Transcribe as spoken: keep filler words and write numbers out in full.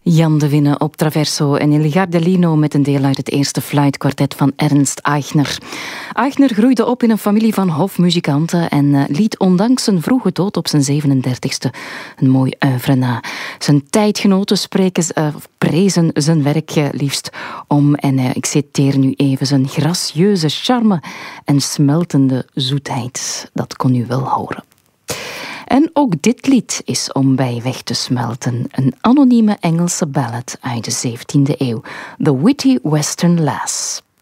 Jan de Winne op Traverso en Il Gardellino met een deel uit het eerste fluitkwartet van Ernst Eichner. Eichner groeide op in een familie van hofmuzikanten en uh, liet ondanks zijn vroege dood op zijn zevenendertigste een mooi oeuvre na. Zijn tijdgenoten spreken, uh, prezen zijn werk uh, liefst om, en uh, ik citeer nu even, zijn gracieuze charme en smeltende zoetheid. Dat kon u wel horen. En ook dit lied is om bij weg te smelten. Een anonieme Engelse ballad uit de zeventiende eeuw. The Witty Western Lass.